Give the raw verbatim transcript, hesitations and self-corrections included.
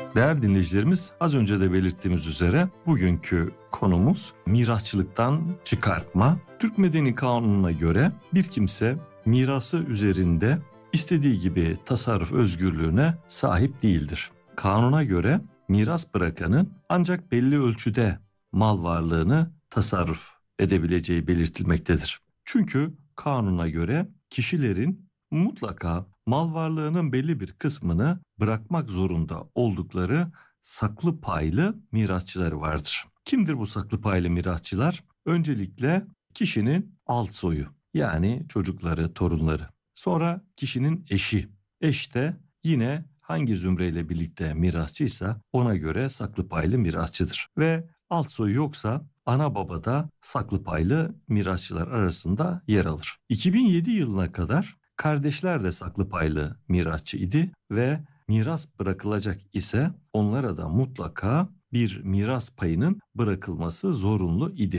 Değerli dinleyicilerimiz, az önce de belirttiğimiz üzere bugünkü konumuz mirasçılıktan çıkartma. Türk Medeni Kanunu'na göre bir kimse mirası üzerinde istediği gibi tasarruf özgürlüğüne sahip değildir. Kanuna göre miras bırakanın ancak belli ölçüde mal varlığını tasarruf edebileceği belirtilmektedir. Çünkü kanuna göre kişilerin mutlaka mal varlığının belli bir kısmını bırakmak zorunda oldukları saklı paylı mirasçıları vardır. Kimdir bu saklı paylı mirasçılar? Öncelikle kişinin alt soyu, yani çocukları, torunları. Sonra kişinin eşi. Eş de yine hangi zümreyle birlikte mirasçıysa ona göre saklı paylı mirasçıdır. Ve alt soyu yoksa ana baba da saklı paylı mirasçılar arasında yer alır. iki bin yedi yılına kadar kardeşler de saklı paylı mirasçı idi ve miras bırakılacak ise onlara da mutlaka bir miras payının bırakılması zorunlu idi.